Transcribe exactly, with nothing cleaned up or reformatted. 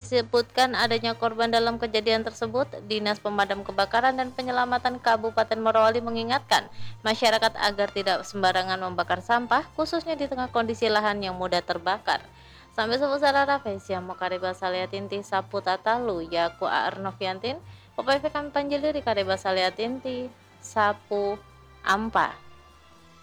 disebutkan adanya korban dalam kejadian tersebut, Dinas Pemadam Kebakaran dan Penyelamatan Kabupaten Morowali mengingatkan masyarakat agar tidak sembarangan membakar sampah, khususnya di tengah kondisi lahan yang mudah terbakar. Sampai selesai Raffesia Mokariba Saliatinti Sapu Tatalu Yaku Arnoviantin, P P V kami Panjili di Kariba Saliatinti Sapu Ampa.